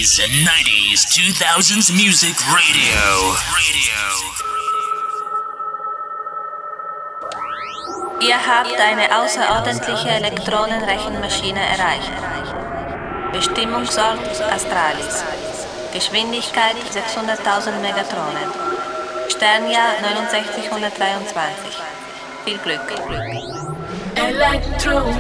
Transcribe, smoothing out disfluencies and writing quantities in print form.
80s, 90s, 2000s Music Radio. Ihr habt eine außerordentliche Elektronenrechenmaschine erreicht. Bestimmungsort Astralis. Geschwindigkeit 600.000 Megatronen. Sternjahr 6923. Viel Glück. Electro